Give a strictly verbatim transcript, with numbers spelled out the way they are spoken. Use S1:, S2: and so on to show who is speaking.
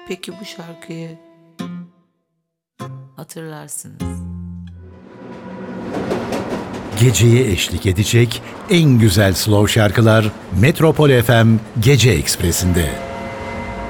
S1: Peki bu şarkıyı hatırlarsınız.
S2: Geceye eşlik edecek en güzel slow şarkılar Metropol F M Gece Ekspresi'nde.